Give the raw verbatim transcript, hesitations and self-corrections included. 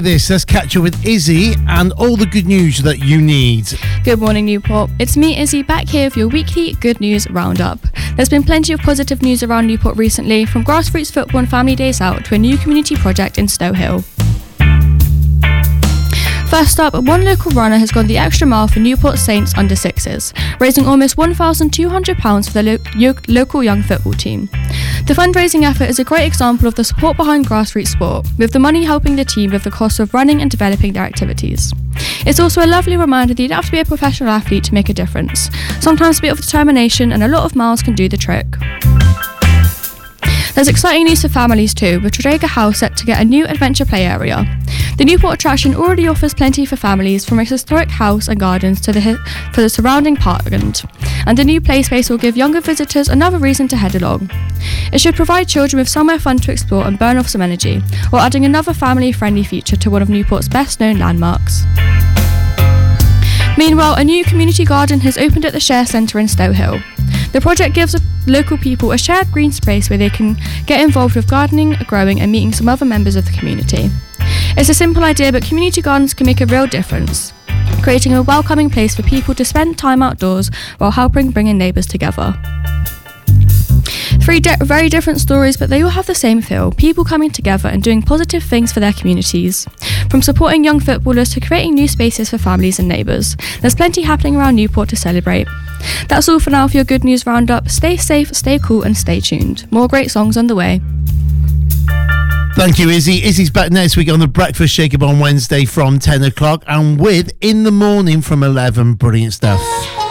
This, let's catch up with Izzy and all the good news that you need. Good morning, Newport. It's me, Izzy, back here with your weekly good news roundup. There's been plenty of positive news around Newport recently, from grassroots football and family days out to a new community project in Stow Hill. First up, one local runner has gone the extra mile for Newport Saints under sixes, raising almost one thousand two hundred pounds for the lo- yo- local young football team. The fundraising effort is a great example of the support behind grassroots sport, with the money helping the team with the cost of running and developing their activities. It's also a lovely reminder that you don't have to be a professional athlete to make a difference. Sometimes a bit of determination and a lot of miles can do the trick. There's exciting news for families too, with Tredegar House set to get a new adventure play area. The Newport attraction already offers plenty for families, from its historic house and gardens to the hi- for the surrounding parkland, and the new play space will give younger visitors another reason to head along. It should provide children with somewhere fun to explore and burn off some energy, while adding another family-friendly feature to one of Newport's best-known landmarks. Meanwhile, a new community garden has opened at the Share Centre in Stow Hill. The project gives local people a shared green space where they can get involved with gardening, growing and meeting some other members of the community. It's a simple idea, but community gardens can make a real difference, creating a welcoming place for people to spend time outdoors while helping bring neighbours together. Three de- very different stories, but they all have the same feel: people coming together and doing positive things for their communities. From supporting young footballers to creating new spaces for families and neighbours, there's plenty happening around Newport to celebrate. That's all for now for your good news roundup. Stay safe, stay cool and stay tuned. More great songs on the way. Thank you, Izzy. Izzy's back next week on the Breakfast Shake-Up on Wednesday from ten o'clock, and with In the Morning from eleven. Brilliant stuff.